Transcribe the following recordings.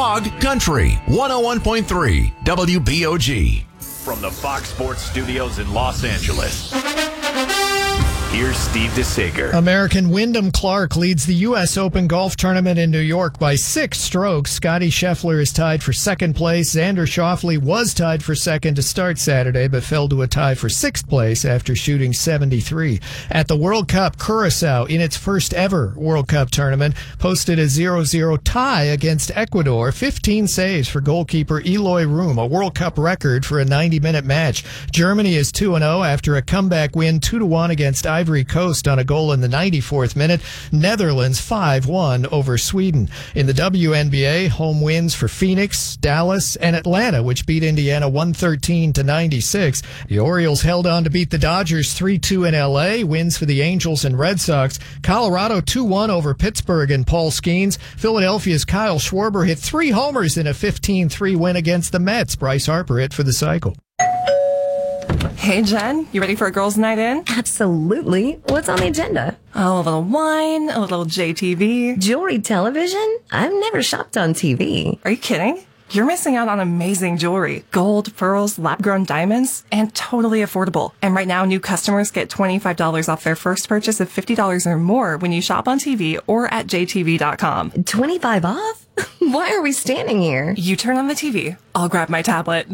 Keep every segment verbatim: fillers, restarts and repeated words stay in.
Smog Country, one oh one point three W B O G. From the Fox Sports Studios in Los Angeles, here's Steve DeSager. American Wyndham Clark leads the U S Open Golf Tournament in New York by six strokes. Scotty Scheffler is tied for second place. Xander Schauffele was tied for second to start Saturday, but fell to a tie for sixth place after shooting seventy-three. At the World Cup, Curacao, in its first ever World Cup tournament, posted a zero zero tie against Ecuador. fifteen saves for goalkeeper Eloy Room, a World Cup record for a ninety-minute match. Germany is two and oh after a comeback win two to one against Ivory Coast on a goal in the ninety-fourth minute. Netherlands five one over Sweden. In the W N B A, home wins for Phoenix, Dallas, and Atlanta, which beat Indiana one thirteen to ninety-six. The Orioles held on to beat the Dodgers three two in L A. Wins for the Angels and Red Sox. Colorado two one over Pittsburgh and Paul Skeens. Philadelphia's Kyle Schwarber hit three homers in a fifteen three win against the Mets. Bryce Harper hit for the Cycle. Hey, Jen, you ready for a girls' night in? Absolutely. What's on the agenda? Oh, a little wine, a little J T V. Jewelry television? I've never shopped on T V. Are you kidding? You're missing out on amazing jewelry. Gold, pearls, lab-grown diamonds, and totally affordable. And right now, new customers get twenty-five dollars off their first purchase of fifty dollars or more when you shop on T V or at J T V dot com. twenty-five off? Why are we standing here? You turn on the T V. I'll grab my tablet.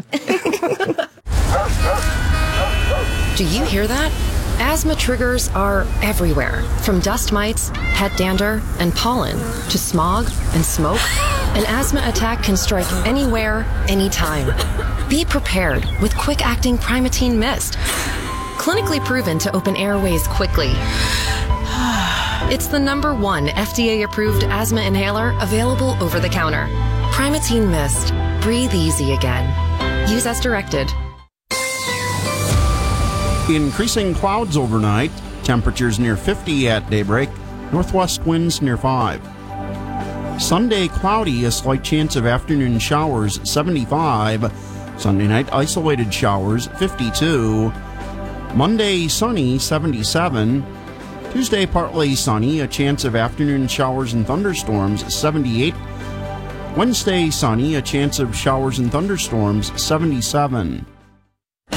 Do you hear that? Asthma triggers are everywhere, from dust mites, pet dander, and pollen, to smog and smoke. An asthma attack can strike anywhere, anytime. Be prepared with quick-acting Primatene Mist. Clinically proven to open airways quickly. It's the number one F D A-approved asthma inhaler available over the counter. Primatene Mist. Breathe easy again. Use as directed. Increasing clouds overnight, temperatures near fifty at daybreak, northwest winds near five. Sunday cloudy, a slight chance of afternoon showers, seventy-five. Sunday night isolated showers, fifty-two. Monday sunny, seventy-seven. Tuesday partly sunny, a chance of afternoon showers and thunderstorms, seventy-eight. Wednesday sunny, a chance of showers and thunderstorms, seventy-seven.